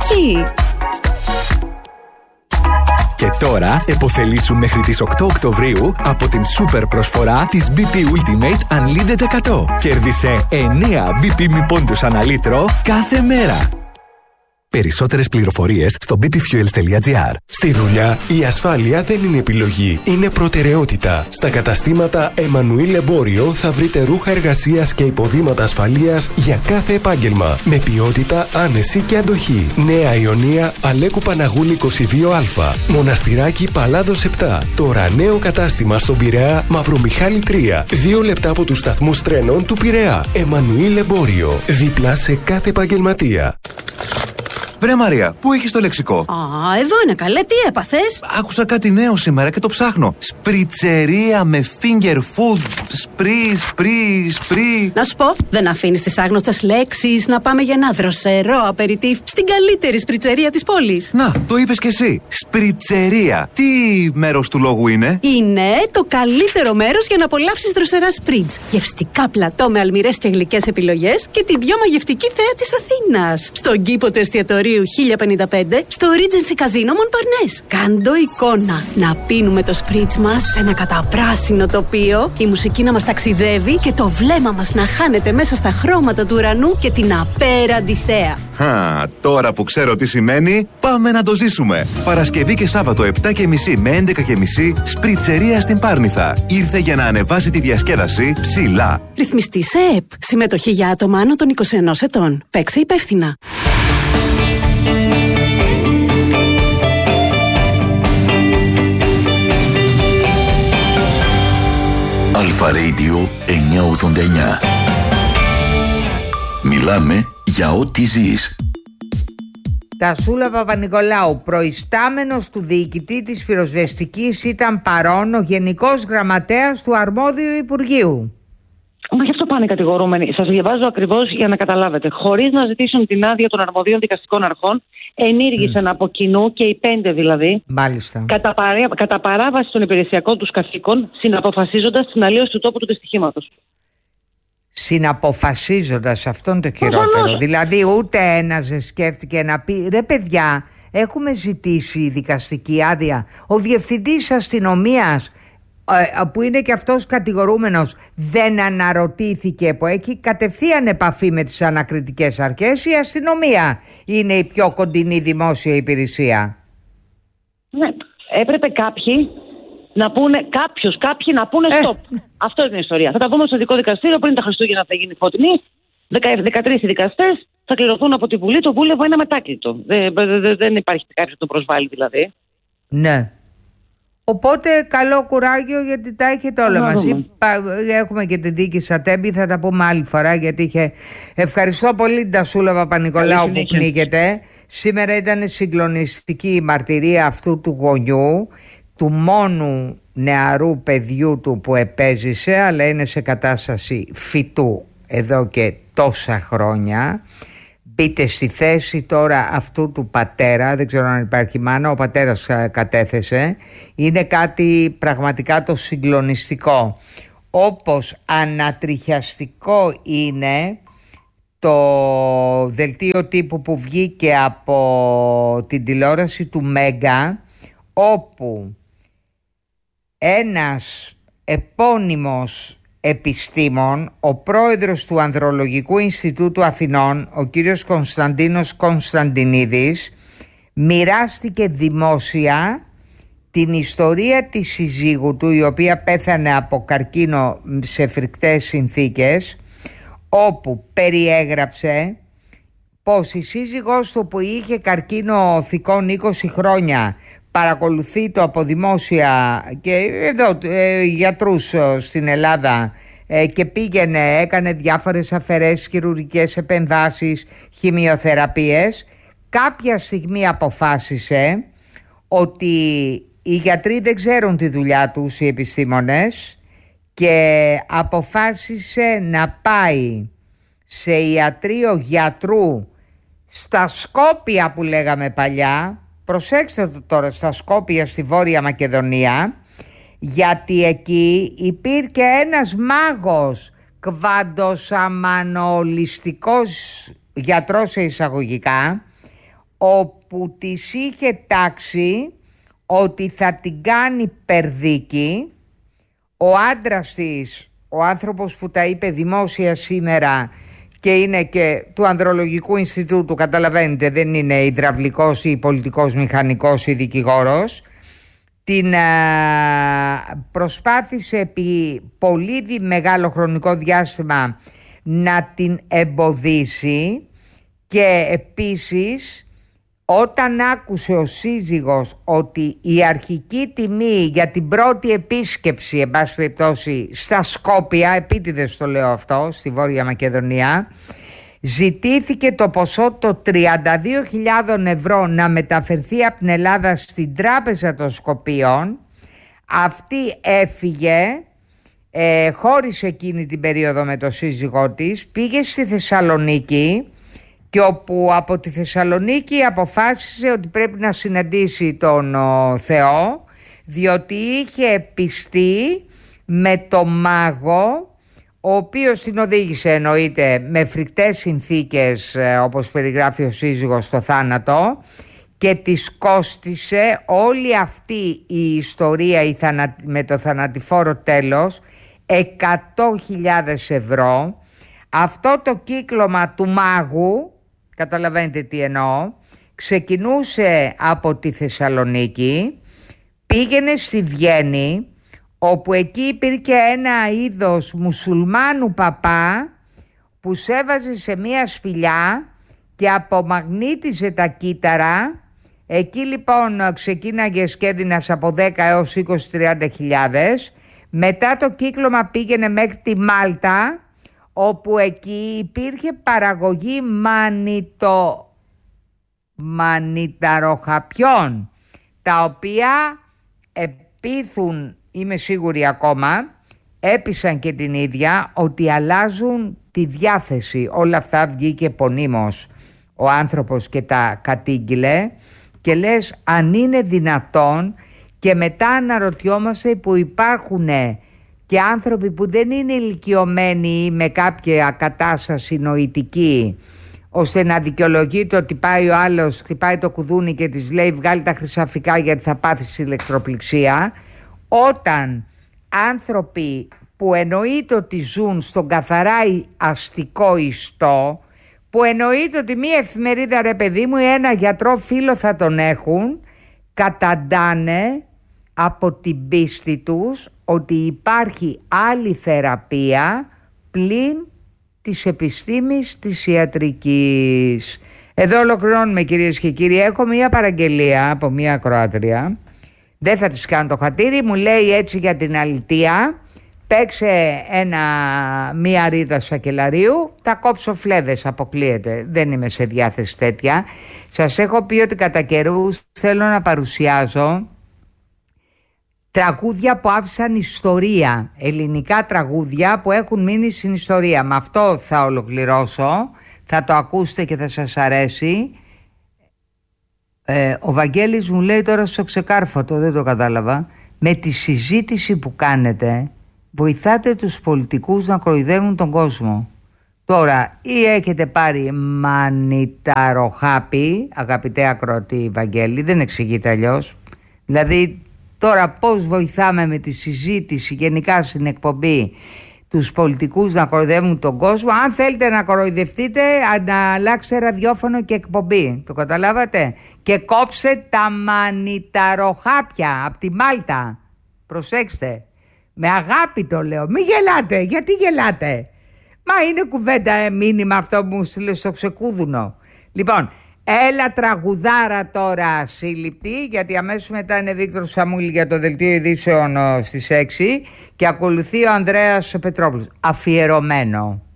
Ισχύει. Και τώρα επωφελήσου μέχρι τις 8 Οκτωβρίου από την σούπερ προσφορά της BP Ultimate Unlimited 100. Κέρδισε 9 BP μη πόντους ανά λίτρο κάθε μέρα. Περισσότερες πληροφορίες στο bpfuels.gr. Στη δουλειά η ασφάλεια δεν είναι επιλογή, είναι προτεραιότητα. Στα καταστήματα Εμμανουήλ Εμπόριο θα βρείτε ρούχα εργασίας και υποδήματα ασφαλείας για κάθε επάγγελμα. Με ποιότητα, άνεση και αντοχή. Νέα Ιωνία, Αλέκου Παναγούλη 22Α. Μοναστηράκι Παλάδος 7. Τώρα νέο κατάστημα στον Πειραιά, Μαυρομιχάλη 3. 2 λεπτά από τους σταθμούς τρένων του Πειραιά. Εμμανουήλ Εμπόριο. Δίπλα σε κάθε επαγγελματία. Βρε Μαρία, πού έχεις το λεξικό? Εδώ είναι καλέ, τι έπαθες? Άκουσα κάτι νέο σήμερα και το ψάχνω. Σπριτσερία με finger food. Σπρί. Να σου πω, δεν αφήνεις τις άγνωστες λέξεις να πάμε για ένα δροσερό απεριτίφ στην καλύτερη σπριτσερία της πόλης. Να, το είπες κι εσύ. Σπριτσερία. Τι μέρος του λόγου είναι? Είναι το καλύτερο μέρος για να απολαύσεις δροσερά σπριτζ. Γευστικά πλατό με αλμυρές και γλυκές επιλογές και την πιο μαγευτική θέα της Αθήνας. Στον κήπο του εστιατορίου 1055 στο Regency Casino Montparnasse. Κάντο εικόνα. Να πίνουμε το σπριτζ μας σε ένα καταπράσινο τοπίο, η μουσική να μας ταξιδεύει και το βλέμμα μας να χάνεται μέσα στα χρώματα του ουρανού και την απέραντη θέα. Τώρα που ξέρω τι σημαίνει, πάμε να το ζήσουμε. Παρασκευή και Σάββατο 7.30 με 11.30 Σπριτσερία στην Πάρνηθα. Ήρθε για να ανεβάσει τη διασκέδαση ψηλά. Ρυθμιστή σε ΕΠ. Συμμετοχή για άτομα άνω των 21 ετών. Παίξε υπεύθυνα. Αλφα Radio 989. Μιλάμε για ό,τι ζεις. Τασούλα Παπα-Νικολάου, προϊστάμενος του διοικητή της πυροσβεστικής, ήταν παρόν ο Γενικός Γραμματέας του αρμόδιου Υπουργείου. Μα γι' αυτό πάνε οι κατηγορούμενοι. Σας διαβάζω ακριβώς για να καταλάβετε. Χωρίς να ζητήσουν την άδεια των αρμοδίων δικαστικών αρχών, ενήργησαν από κοινού, και οι 5 δηλαδή, μάλιστα, κατά παράβαση των υπηρεσιακών τους καθήκων, συναποφασίζοντας την αλλίωση του τόπου του δυστυχήματος. Συναποφασίζοντας, αυτό είναι το χειρότερο. Δηλαδή, ούτε ένας δεν σκέφτηκε να πει: ρε παιδιά, έχουμε ζητήσει δικαστική άδεια. Ο διευθυντής αστυνομίας, που είναι και αυτός κατηγορούμενος, δεν αναρωτήθηκε, που έχει κατευθείαν επαφή με τις ανακριτικές αρχές? Η αστυνομία είναι η πιο κοντινή δημόσια υπηρεσία. Ναι, έπρεπε κάποιοι να πούνε, κάποιοι να πούνε stop. Αυτό είναι η ιστορία. Θα τα πούμε στο ειδικό δικαστήριο πριν τα Χριστούγεννα, θα γίνει φωτεινή. 13 δικαστές θα κληρωθούν από τη Βουλή. Το βούλευμα είναι αμετάκλητο. Δεν υπάρχει κάποιος που το προσβάλλει δηλαδή. Ναι. Οπότε καλό κουράγιο, γιατί τα έχετε όλα μαζί. Έχουμε και την δίκη Σατέμπη, θα τα πούμε άλλη φορά, γιατί είχε... Ευχαριστώ πολύ την Τασούλα Παπα-Νικολάου που πνίγεται. Σήμερα ήταν συγκλονιστική η μαρτυρία αυτού του γονιού, του μόνου νεαρού παιδιού του που επέζησε, αλλά είναι σε κατάσταση φυτού εδώ και τόσα χρόνια. Μπείτε στη θέση τώρα αυτού του πατέρα, δεν ξέρω αν υπάρχει μάνα, ο πατέρας κατέθεσε. Είναι κάτι πραγματικά το συγκλονιστικό. Όπως ανατριχιαστικό είναι το δελτίο τύπου που βγήκε από την τηλεόραση του Μέγκα, όπου ένας επώνυμος επιστήμον, ο πρόεδρος του Ανδρολογικού Ινστιτούτου Αθηνών, ο κύριος Κωνσταντίνος Κωνσταντινίδης, μοιράστηκε δημόσια την ιστορία της συζύγου του, η οποία πέθανε από καρκίνο σε φρικτές συνθήκες, όπου περιέγραψε πως η σύζυγός του, που είχε καρκίνο θηκών 20 χρόνια, παρακολουθεί το από δημόσια και εδώ γιατρούς στην Ελλάδα, και πήγαινε, έκανε διάφορες αφαιρέσεις, χειρουργικές επεμβάσεις, χημειοθεραπείες. Κάποια στιγμή αποφάσισε ότι οι γιατροί δεν ξέρουν τη δουλειά τους, οι επιστήμονες, και αποφάσισε να πάει σε ιατρείο γιατρού στα Σκόπια που λέγαμε παλιά. Προσέξτε το τώρα, στα Σκόπια στη Βόρεια Μακεδονία, γιατί εκεί υπήρχε ένας μάγος, κβαντοσαμανολιστικός γιατρός σε εισαγωγικά, όπου της είχε τάξει ότι θα την κάνει περδίκη. Ο άντρας της, ο άνθρωπος που τα είπε δημόσια σήμερα και είναι και του Ανδρολογικού Ινστιτούτου, καταλαβαίνετε, δεν είναι υδραυλικός ή πολιτικός μηχανικός ή δικηγόρος, την προσπάθησε επί πολύ μεγάλο χρονικό διάστημα να την εμποδίσει, και επίσης όταν άκουσε ο σύζυγος ότι η αρχική τιμή για την πρώτη επίσκεψη, εν πάση περιπτώσει, στα Σκόπια, επίτηδες το λέω αυτό, στη Βόρεια Μακεδονία, ζητήθηκε το ποσό το 32.000 ευρώ να μεταφερθεί από την Ελλάδα στην Τράπεζα των Σκοπίων. Αυτή έφυγε, χώρισε εκείνη την περίοδο με το σύζυγό της, πήγε στη Θεσσαλονίκη, και όπου από τη Θεσσαλονίκη αποφάσισε ότι πρέπει να συναντήσει τον Θεό, διότι είχε πιστεί με το μάγο, ο οποίος την οδήγησε, εννοείται, με φρικτές συνθήκες, όπως περιγράφει ο σύζυγος, στο θάνατο, και της κόστισε όλη αυτή η ιστορία με το θανατηφόρο τέλος 100.000 ευρώ. Αυτό το κύκλωμα του μάγου, καταλαβαίνετε τι εννοώ, ξεκινούσε από τη Θεσσαλονίκη, πήγαινε στη Βιέννη, όπου εκεί υπήρχε ένα είδος μουσουλμάνου παπά που σέβαζε σε μία σπηλιά και απομαγνήτιζε τα κύτταρα. Εκεί λοιπόν ξεκίναγε σκέδινας από 10 έως 20-30 Μετά το κύκλωμα πήγαινε μέχρι τη Μάλτα, όπου εκεί υπήρχε παραγωγή μανιταροχαπιών, τα οποία επίθουν, είμαι σίγουρη ακόμα, έπεισαν και την ίδια ότι αλλάζουν τη διάθεση. Όλα αυτά βγήκε επωνύμως ο άνθρωπος και τα κατήγγειλε, και λες αν είναι δυνατόν. Και μετά αναρωτιόμαστε που υπάρχουν και άνθρωποι που δεν είναι ηλικιωμένοι ή με κάποια κατάσταση νοητική, ώστε να δικαιολογείται ότι πάει ο άλλος, χτυπάει το κουδούνι και της λέει βγάλει τα χρυσαφικά γιατί θα πάθεις ηλεκτροπληξία, όταν άνθρωποι που εννοείται ότι ζουν στον καθαρά αστικό ιστό, που εννοείται ότι μία εφημερίδα, ρε παιδί μου, ή ένα γιατρό φίλο θα τον έχουν, καταντάνε από την πίστη τους ότι υπάρχει άλλη θεραπεία πλην της επιστήμης της ιατρικής. Εδώ ολοκληρώνουμε, κυρίες και κύριοι. Έχω μία παραγγελία από μία ακροάτρια, δεν θα της κάνω το χατήρι, μου λέει έτσι για την αλητεία: παίξε μία ρίδα σακελαρίου, θα κόψω φλέβες, αποκλείεται, δεν είμαι σε διάθεση τέτοια. Σας έχω πει ότι κατά καιρούς θέλω να παρουσιάζω τραγούδια που άφησαν ιστορία, ελληνικά τραγούδια που έχουν μείνει στην ιστορία. Με αυτό θα ολοκληρώσω, θα το ακούσετε και θα σας αρέσει. Ο Βαγγέλης μου λέει τώρα στο ξεκάρφωτο, δεν το κατάλαβα, με τη συζήτηση που κάνετε βοηθάτε τους πολιτικούς να κοροϊδεύουν τον κόσμο. Τώρα ή έχετε πάρει μανιταροχάπη, αγαπητέ ακροατή Βαγγέλη, δεν εξηγείται αλλιώς. Δηλαδή τώρα πώς βοηθάμε με τη συζήτηση γενικά στην εκπομπή τους πολιτικούς να κοροϊδεύουν τον κόσμο? Αν θέλετε να κοροϊδευτείτε, να αλλάξετε ραδιόφωνο και εκπομπή, το καταλάβατε? Και κόψτε τα μανιταροχάπια από τη Μάλτα. Προσέξτε, με αγάπη το λέω, μην γελάτε. Γιατί γελάτε? Μα είναι κουβέντα, μήνυμα αυτό που μου στείλε στο ξεκούδουνο. Λοιπόν, έλα τραγουδάρα τώρα σύλληπτη, γιατί αμέσως μετά είναι Βίκτορ Σαμούλη για το δελτίο ειδήσεων στις 6 και ακολουθεί ο Ανδρέας Πετρόπουλος. Αφιερωμένο.